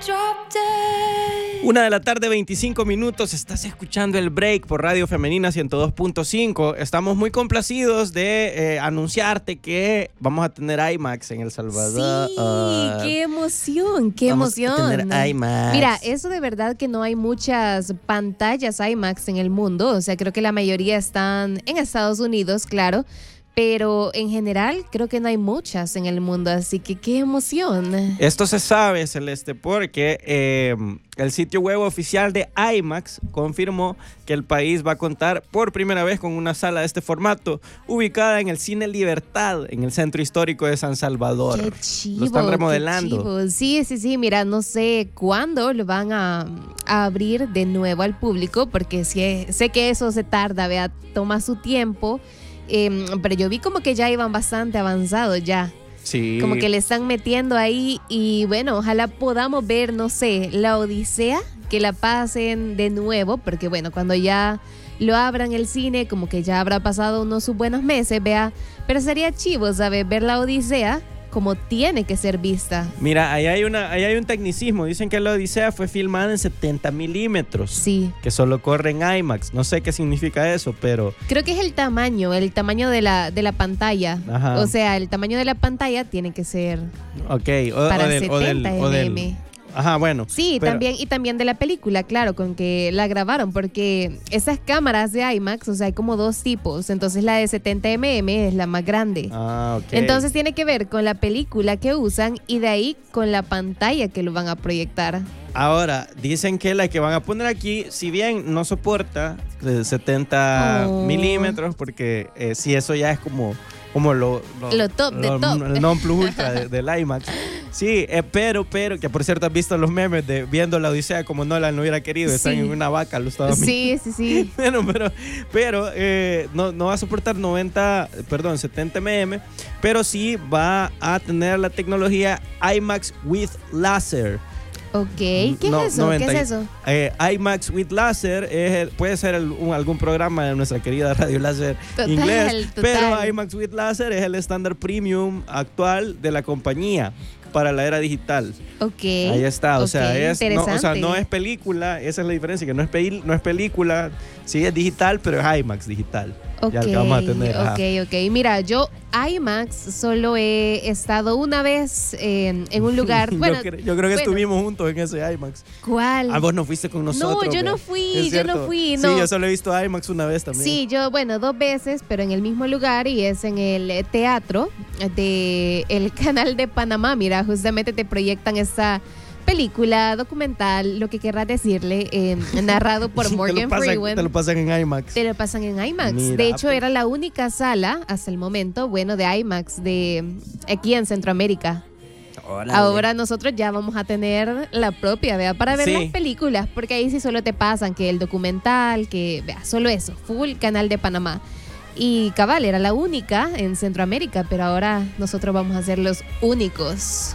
1:25 PM. Estás escuchando el break por Radio Femenina 102.5. Estamos muy complacidos de anunciarte que vamos a tener IMAX en El Salvador. Sí, qué emoción, qué emoción. Vamos a tener IMAX. Mira, eso de verdad que no hay muchas pantallas IMAX en el mundo. O sea, creo que la mayoría están en Estados Unidos, claro. Pero en general creo que no hay muchas en el mundo, así que qué emoción. Esto se sabe, Celeste, porque el sitio web oficial de IMAX confirmó que el país va a contar por primera vez con una sala de este formato ubicada en el Cine Libertad, en el centro histórico de San Salvador. Qué chivo. Lo están remodelando. Qué chivo. Sí, mira, no sé cuándo lo van a abrir de nuevo al público, porque sé que eso se tarda, vea, toma su tiempo. Pero yo vi como que ya iban bastante avanzados ya. Sí. Como que le están metiendo ahí y bueno, ojalá podamos ver, no sé, la Odisea, que la pasen de nuevo, porque bueno, cuando ya lo abran el cine, como que ya habrá pasado unos sus buenos meses, vea, pero sería chivo, ¿sabes? Ver la Odisea como tiene que ser vista. Mira, ahí hay un tecnicismo. Dicen que la Odisea fue filmada en 70 milímetros. Sí. Que solo corre en IMAX. No sé qué significa eso, pero... Creo que es el tamaño de la pantalla. Ajá. O sea, el tamaño de la pantalla tiene que ser para 70 mm. Ajá, bueno. Sí, pero también de la película, claro, con que la grabaron, porque esas cámaras de IMAX, o sea, hay como dos tipos. Entonces la de 70 mm es la más grande. Ah, ok. Entonces tiene que ver con la película que usan y de ahí con la pantalla que lo van a proyectar. Ahora, dicen que la que van a poner aquí, si bien no soporta 70 milímetros, porque si eso ya es como lo top de top. El non plus ultra del IMAX. Sí, pero, que por cierto has visto los memes de viendo la Odisea como Nolan no hubiera querido, están en una vaca, lo estaba viendo. Sí. pero no va a soportar 70 mm, pero sí va a tener la tecnología IMAX with Laser. Ok, ¿qué es eso? IMAX with Laser puede ser algún programa de nuestra querida Radio Láser inglés, pero IMAX with Laser es el estándar premium actual de la compañía para la era digital. Ok. Ahí está, o sea, no es película, esa es la diferencia, que no es película, sí es digital, pero es IMAX digital. Ok, ya que vamos a tener. Ok. Mira, yo IMAX solo he estado una vez en un lugar. Bueno, yo creo que estuvimos juntos en ese IMAX. ¿Cuál? Vos no fuiste con nosotros. No, yo no fui. No. Sí, yo solo he visto IMAX una vez también. Sí, yo, 2 veces, pero en el mismo lugar y es en el teatro del Canal de Panamá. Mira, justamente te proyectan esta película, documental, lo que querrás decirle, narrado por Morgan Freeman. Te lo pasan en IMAX. Te lo pasan en IMAX. Mira, de hecho, era la única sala hasta el momento, de IMAX aquí en Centroamérica. Órale. Ahora nosotros ya vamos a tener la propia, vea, para ver las películas, porque ahí sí solo te pasan que el documental, que vea, solo eso, full Canal de Panamá. Y cabal, era la única en Centroamérica, pero ahora nosotros vamos a ser los únicos.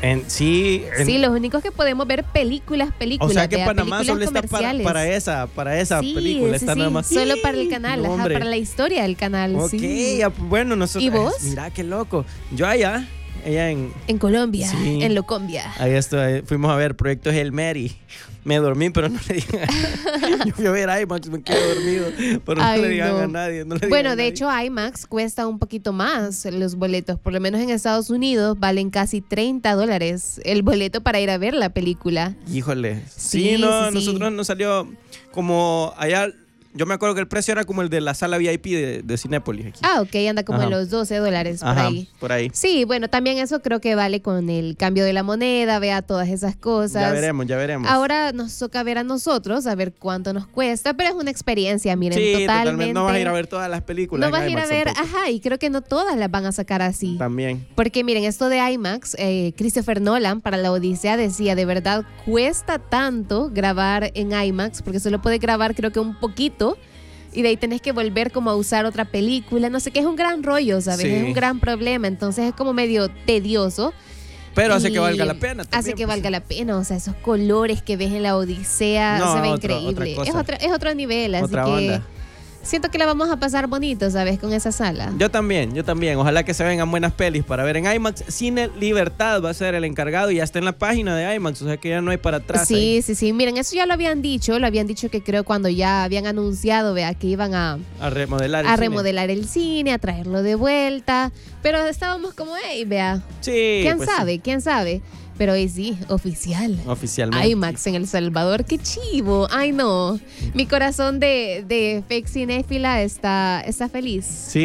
Sí, los únicos que podemos ver películas. O sea que Panamá solo está para esa película. Está nada más. Solo para el canal, para la historia del canal. Ok, bueno, nosotros. ¿Y vos? Mira qué loco. Yo allá en Colombia, en Locombia. Ahí estoy, fuimos a ver Proyecto Hail Mary. Me dormí, pero no le digan. Yo fui a ver IMAX, me quedé dormido, pero no le digan a nadie. De hecho, IMAX cuesta un poquito más los boletos. Por lo menos en Estados Unidos valen casi $30 el boleto para ir a ver la película. Híjole. Sí. Nosotros nos salió como allá. Yo me acuerdo que el precio era como el de la sala VIP de Cinépolis aquí. Ah, ok, anda como en los $12 por ahí. Por ahí. Sí, bueno, también eso creo que vale con el cambio de la moneda, vea todas esas cosas. Ya veremos. Ahora nos toca ver a nosotros, a ver cuánto nos cuesta, pero es una experiencia, miren, sí, totalmente. No vas a ir a ver todas las películas. No vas a ir a ver, y creo que no todas las van a sacar así. También. Porque miren, esto de IMAX, Christopher Nolan para la Odisea decía, de verdad cuesta tanto grabar en IMAX, porque solo puede grabar creo que un poquito, y de ahí tenés que volver como a usar otra película, no sé qué, es un gran rollo, ¿sabes? Sí. Es un gran problema, entonces es como medio tedioso. Pero hace que valga la pena también. Hace que valga la pena, o sea, esos colores que ves en la Odisea se ve increíble. Es otro nivel, así otra que onda. Siento que la vamos a pasar bonito, ¿sabes? Con esa sala. Yo también. Ojalá que se vengan buenas pelis para ver en IMAX. Cine Libertad va a ser el encargado y ya está en la página de IMAX, o sea que ya no hay para atrás. Sí. Miren, eso ya lo habían dicho que creo cuando ya habían anunciado, vea, que iban a remodelar el cine, a traerlo de vuelta. Pero estábamos como, hey, vea. Sí. ¿Quién sabe? Pero hoy sí, oficialmente. IMAX en El Salvador, qué chivo. Ay, no. Mi corazón de fake cinéfila está feliz.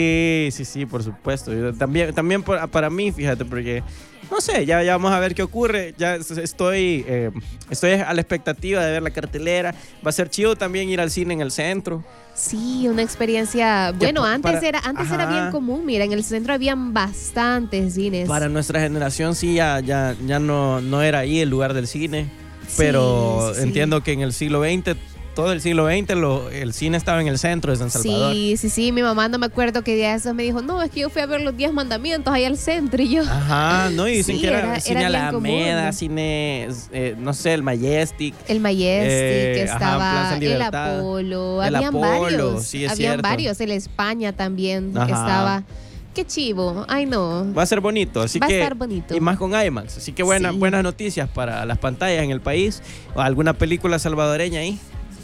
Sí, por supuesto. Yo también para mí, fíjate, porque no sé, ya vamos a ver qué ocurre. Ya estoy a la expectativa de ver la cartelera. Va a ser chido también ir al cine en el centro. Sí, una experiencia. Bueno, antes era bien común. Mira, en el centro habían bastantes cines. Para nuestra generación sí, ya no era ahí el lugar del cine. Pero entiendo que en el siglo XX, todo el siglo XX, el cine estaba en el centro de San Salvador. Sí. Mi mamá, no me acuerdo qué día de eso me dijo, no, es que yo fui a ver los 10 mandamientos ahí al centro y yo. Ajá, no, y dicen que era cine Alameda, cine, no sé, el Majestic. El Majestic, estaba el Apolo, habían varios. Sí, es habían cierto. varios, el España también estaba. Qué chivo, ay no. Va a ser bonito, así que. Va a estar bonito. Y más con IMAX, así que buenas noticias para las pantallas en el país. O alguna película salvadoreña ahí.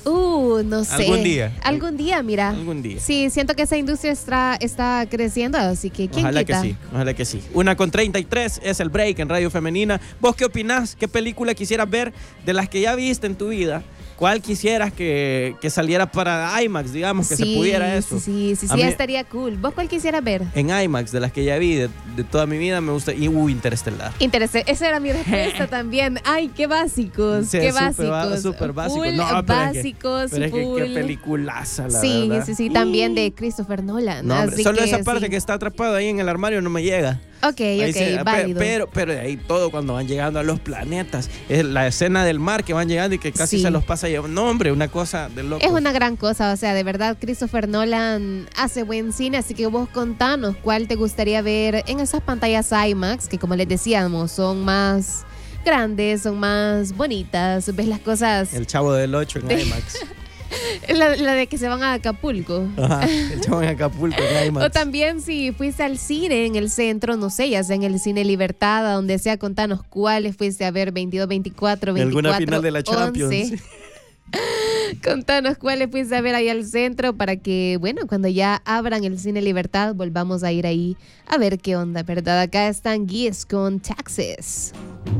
No sé. Algún día, mira. Algún día. Sí, siento que esa industria está creciendo, así que ¿quién quita? Ojalá que sí. 1:33 es el break en Radio Femenina. ¿Vos qué opinás? ¿Qué película quisieras ver de las que ya viste en tu vida? ¿Cuál quisieras que saliera para IMAX, digamos, que se pudiera eso? Sí, estaría cool. ¿Vos cuál quisieras ver? En IMAX, de las que ya vi, de toda mi vida, me gusta Interestelar. Esa era mi respuesta también. Ay, qué básicos, sí, qué básicos. Súper básicos. No, básicos, pero es que qué peliculaza, la verdad. Sí, también de Christopher Nolan. No, hombre, solo esa parte que está atrapado ahí en el armario no me llega. Ok, válido. Pero de ahí todo, cuando van llegando a los planetas, es la escena del mar que van llegando y que casi se los pasa. No, hombre, una cosa de loco. Es una gran cosa, o sea, de verdad, Christopher Nolan hace buen cine, así que vos contanos cuál te gustaría ver en esas pantallas IMAX, que como les decíamos, son más grandes, son más bonitas, ves las cosas. El Chavo del 8 en IMAX. La de que se van a Acapulco. Ajá, el Chavo en Acapulco en IMAX. O también si fuiste al cine en el centro, no sé, ya sea en el Cine Libertad, a donde sea, contanos cuáles fuiste a ver, 22, 24, 24, alguna final de la Champions. 11. Contanos cuáles fuiste a ver ahí al centro para que, bueno, cuando ya abran el Cine Libertad, volvamos a ir ahí a ver qué onda, ¿verdad? Acá están Guías con Taxes.